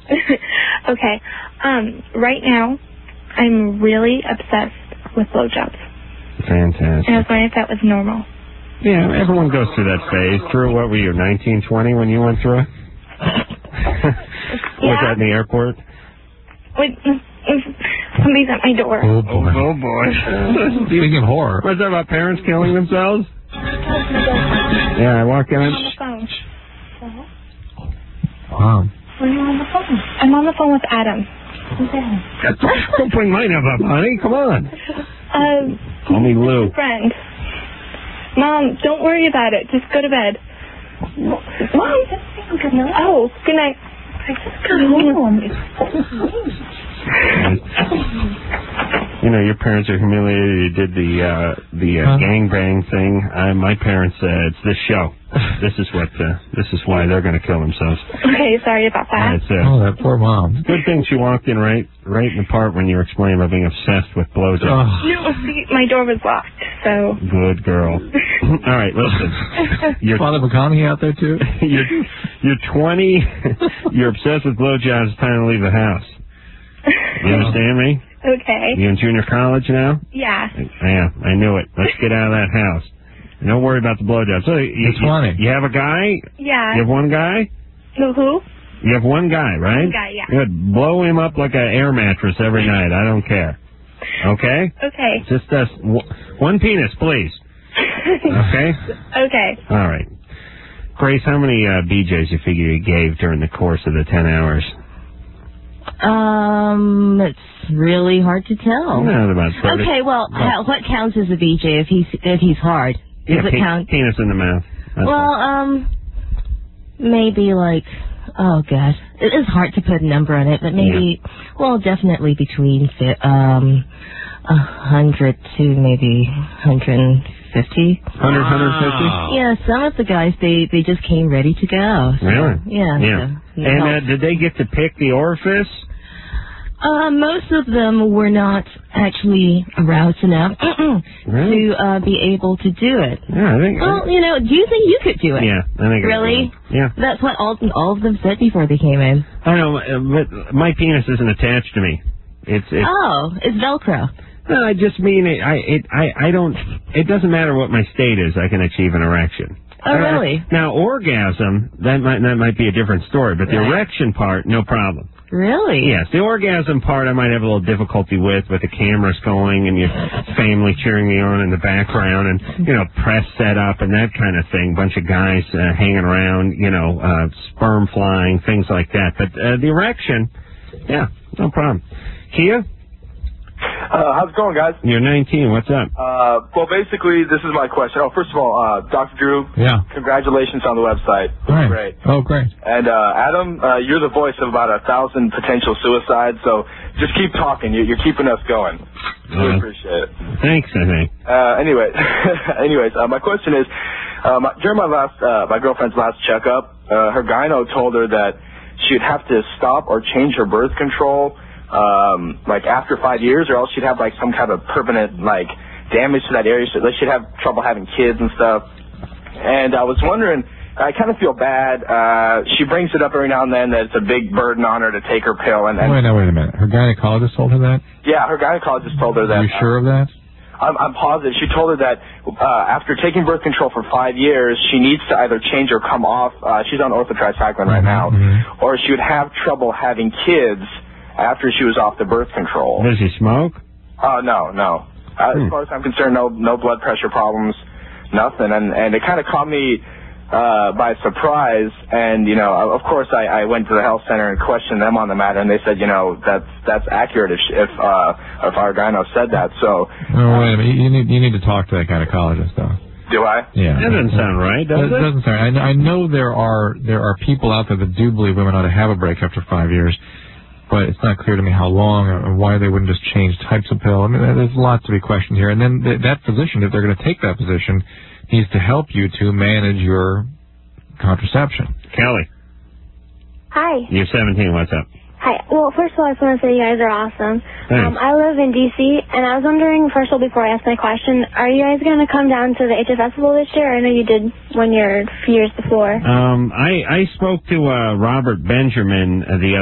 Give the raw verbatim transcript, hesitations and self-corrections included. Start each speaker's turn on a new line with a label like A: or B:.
A: Okay. Um, right now, I'm really obsessed with blowjobs.
B: Fantastic.
A: And I was wondering if that was normal.
B: Yeah, everyone goes through that phase. Through, what were you, nineteen, twenty when you went through it?
A: Yeah.
B: Was that in the airport?
A: Wait, somebody's at my door.
B: Oh, boy. Oh, boy.
C: Speaking of horror.
B: What's that about parents killing themselves? Yeah, I walk in.
A: I'm on the phone.
C: Wow.
A: When are you on the phone? I'm on the phone with Adam. Okay.
B: Don't bring mine up, honey. Come on.
A: Um,
B: Call me Lou.
A: Friend. Mom, don't worry about it. Just go to bed. Mom. Good night. Oh, good night. I just got home.
B: You know, your parents are humiliated. You did the uh, the uh,
C: huh?
B: gangbang thing. Uh, my parents said, it's this show. This is what. Uh, this is why they're going to kill themselves.
A: Okay, sorry about that.
B: It's, uh,
C: Oh, that poor mom.
B: Good thing she walked in right right in the part when you were explaining about being obsessed with blowjobs.
C: Oh.
A: No, see, my door was locked, so...
B: Good girl. All right, listen. You're,
C: Father McConaughey out there, too?
B: you're, you're twenty. You're obsessed with blowjobs. It's time to leave the house. You understand me?
A: Okay.
B: You in junior college now?
A: Yeah.
B: Yeah, I knew it. Let's get out of that house. Don't worry about the blowjobs. So you,
C: It's funny.
B: You have a guy?
A: Yeah.
B: You have one guy?
A: Who? Who?
B: You have one guy, right?
A: One guy, yeah.
B: Good. Blow him up like an air mattress every night. I don't care. Okay?
A: Okay.
B: Just us. One penis, please. Okay?
A: Okay.
B: All right. Grace, how many uh, B Js you figure you gave during the course of the ten hours?
D: Um, it's really hard to tell.
B: Yeah, about thirty.
D: Okay, well, how, what counts as a B J if he's if he's hard? Does
B: Yeah,
D: it
B: pe-
D: count?
B: penis in the mouth. That's
D: Well,
B: all.
D: um, maybe like, oh god, it is hard to put a number on it, but maybe, well, definitely between fi- um a hundred to maybe hundred fifty.
B: Hundred, hundred fifty.
D: Yeah, some of the guys they they just came ready to go. So,
B: Really?
D: Yeah.
B: Yeah.
D: So,
B: And
D: no.
B: uh, did they get to pick the orifice?
D: Uh, most of them were not actually aroused enough
B: Really?
D: to uh, be able to do it.
B: Yeah, I think.
D: Well, you know, do you think you could do it?
B: Yeah, I think. I
D: Really?
B: could. Yeah.
D: That's what all all of them said before they came in.
B: I know, uh, but my penis isn't attached to me. It's. it's
D: Oh, it's Velcro.
B: No, I just mean it. I. It. I. I don't. It doesn't matter what my state is. I can achieve an erection.
D: Oh, really?
B: Uh, now, orgasm, that might that might be a different story, but the
D: Right.
B: erection part, no problem.
D: Really?
B: Yes, the orgasm part I might have a little difficulty with, with the cameras going and your family cheering me on in the background and, you know, press set up and that kind of thing. Bunch of guys uh, hanging around, you know, uh, sperm flying, things like that. But uh, the erection, yeah, no problem. Kia?
E: Uh, how's it going, guys?
B: You're nineteen. What's up?
E: Uh, well, basically, this is my question. Oh, first of all, uh, Doctor Drew,
C: Yeah.
E: congratulations on the website. It's
C: Right.
E: great.
C: Oh, great.
E: And uh, Adam, uh, you're the voice of about a thousand potential suicides, so just keep talking. You're, you're keeping us going. Really
B: Uh,
E: appreciate it.
B: Thanks, I think.
E: Uh, anyway, anyways, uh, my question is, uh, my, during my last, uh, my girlfriend's last checkup, uh, her gyno told her that she'd have to stop or change her birth control, um, like after five years, or else she'd have like some kind of permanent like damage to that area. So like, she'd have trouble having kids and stuff. And I was wondering, I kind of feel bad. Uh, she brings it up every now and then that it's a big burden on her to take her pill. And, and
C: Wait, now, wait a minute. Her gynecologist told her that?
E: yeah, her gynecologist told her that.
C: Are you sure of that?
E: I'm, I'm positive. She told her that uh, after taking birth control for five years, she needs to either change or come off. Uh, she's on orthotricycline right now,
C: Mm-hmm.
E: or she would have trouble having kids after she was off the birth control.
B: Does he smoke?
E: Oh, no, no. Uh,
B: Hmm.
E: As far as I'm concerned, no, no blood pressure problems, nothing. And and it kind of caught me uh, by surprise. And you know, of course, I, I went to the health center and questioned them on the matter, and they said, you know, that's that's accurate if if uh, if our gyno said that. So.
C: Oh, wait a minute. You need, you need to talk to that gynecologist, though.
E: Do I?
C: Yeah.
B: That doesn't sound right, does
C: That
B: it?
C: doesn't sound right. I, I know there are there are people out there that do believe women ought to have a break after five years, but it's not clear to me how long or why they wouldn't just change types of pill. I mean, there's lots to be questioned here. And then th- that physician, if they're going to take that position, needs to help you to manage your contraception.
B: Kelly,
A: Hi.
B: you're seventeen. What's up?
A: Hi. Well, first of all, I just want to say you guys are awesome.
B: Thanks.
A: Um, I live in D C, and I was wondering, first of all, before I ask my question, are you guys going to come down to the H F Festival this year? I know you did one year a few years before.
B: Um, I I spoke to uh, Robert Benjamin uh, the